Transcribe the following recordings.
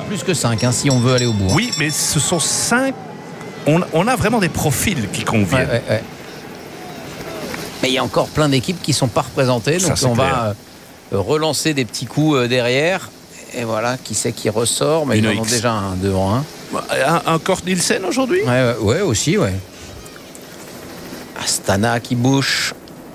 plus que 5 si on veut aller au bout. Oui, mais ce sont 5. On a vraiment des profils qui conviennent. Ouais. Mais il y a encore plein d'équipes qui ne sont pas représentées. Donc on va relancer des petits coups derrière. Et voilà, qui c'est qui ressort. Mais ils en ont déjà un devant. Un Kort Nielsen aujourd'hui ? Ouais, aussi, ouais. Astana qui bouche.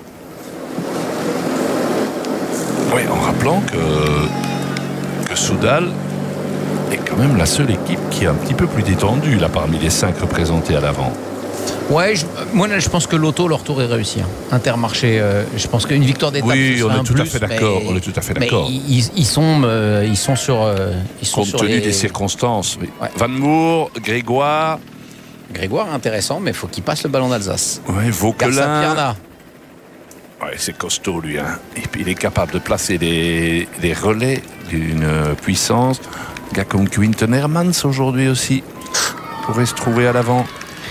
Oui, en rappelant que Soudal est quand même la seule équipe qui est un petit peu plus détendue là parmi les 5 représentés à l'avant. Ouais, moi je pense que l'auto, leur tour est réussi. Intermarché, je pense qu'une victoire d'étape. Oui, on est tout à fait d'accord. On est tout à fait d'accord. Ils sont sur. Compte tenu des circonstances. Oui. Ouais. Van Moer, Grégoire. Grégoire intéressant, mais il faut qu'il passe le ballon d'Alsace. Oui, Vauquelin. Ouais, c'est costaud lui, hein. Et puis il est capable de placer des relais d'une puissance. Un gars comme Quinten Hermans aujourd'hui aussi pourrait se trouver à l'avant.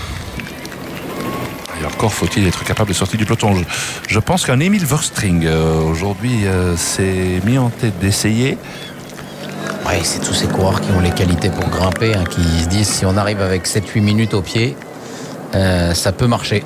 Et encore faut-il être capable de sortir du peloton. Je pense qu'un Emil Verstring aujourd'hui s'est mis en tête d'essayer. Oui, c'est tous ces coureurs qui ont les qualités pour grimper, qui se disent si on arrive avec 7-8 minutes au pied, ça peut marcher.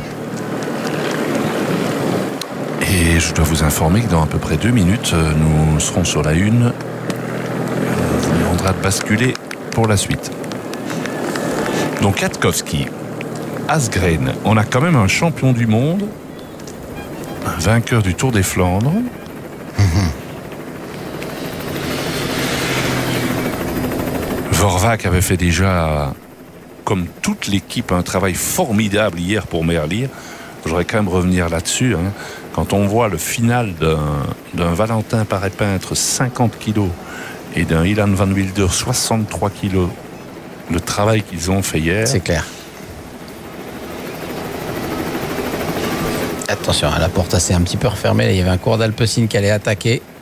Et je dois vous informer que dans à peu près 2 minutes, nous serons sur la une. On vous demandera de basculer pour la suite. Donc Kwiatkowski, Asgreen, on a quand même un champion du monde, un vainqueur du Tour des Flandres. Vorwak avait fait déjà, comme toute l'équipe, un travail formidable hier pour Merlier. Je voudrais quand même revenir là-dessus. Quand on voit le final d'un Valentin Paré-Peintre 50 kilos et d'un Ilan Van Wilder 63 kilos, le travail qu'ils ont fait hier. C'est clair. Attention, la porte s'est un petit peu refermée. Là, il y avait un coureur d'Alpecin qui allait attaquer.